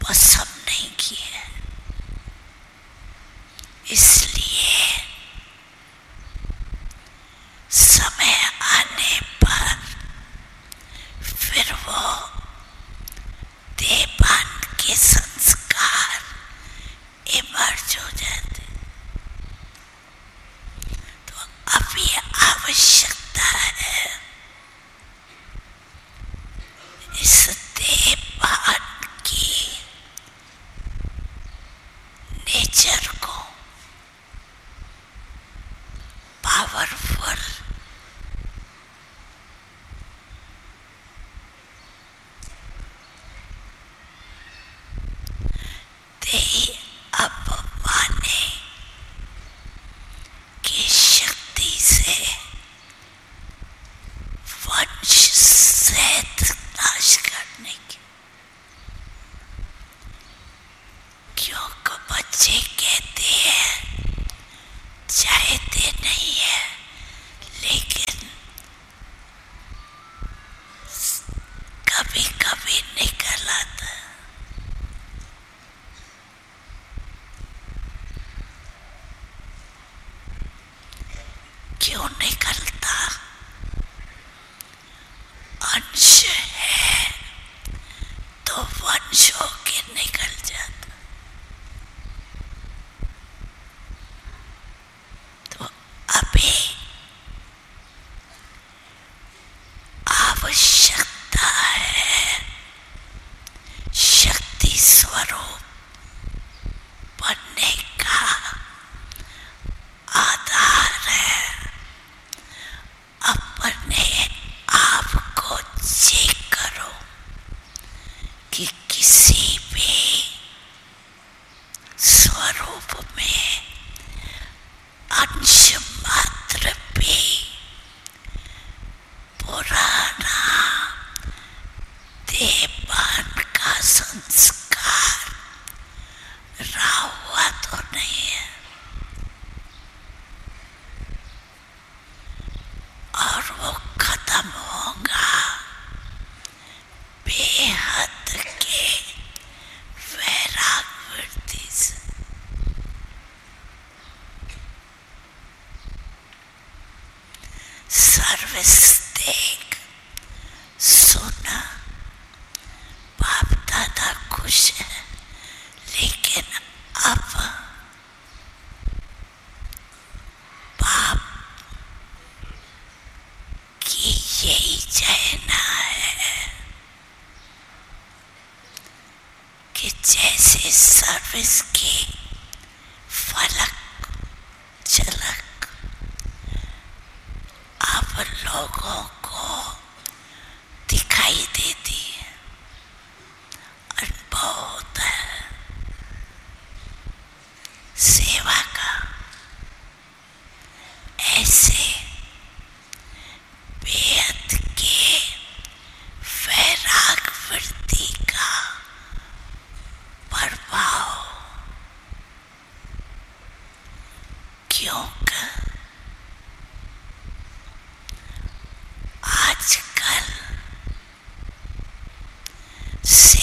पसंद नहीं की है। इसलिए समय आने पर फिर वो देहभान के संस्कार इमर्ज हो जाते। तो अब ये आवश्यकता है इस देहभान की नेचर को पावरफुल देही अपमाने की शक्ति से वंश सहित नाश करने की। क्योंकि बच्चे कहते हैं चाहते नहीं है, लेकिन कभी कभी निकल आता। क्यों निकलता? अंश है तो वंश होके निकल जाता। तो अभी आवश्यकता है शक्ति स्वरूप बनने का। आधार है अपने आप को चेक करो कि किसी भी स्वरूप में अंश मात्र भी पुराना देहभान का संस्कार रहा हुआ तो नहीं है। और वो खत्म होगा बेहद के वैराग वृत्ति से। सर्विस देख सुना, बाप दादा खुश है, लेकिन अब बाप की यही चाहना है कि जैसे सर्विस की फलक झलक अब लोगों को दिखाई देती है, अनुभव होता है सेवा का। ऐसे बेहद के वैराग वृत्ति का प्रभाव, क्योंकि आजकल